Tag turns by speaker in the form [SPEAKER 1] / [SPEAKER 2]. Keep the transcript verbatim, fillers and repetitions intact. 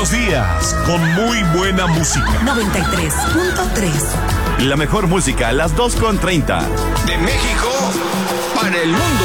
[SPEAKER 1] los días, con muy buena música.
[SPEAKER 2] noventa y tres punto tres.
[SPEAKER 3] La mejor música a las dos con treinta.
[SPEAKER 4] De México para el mundo.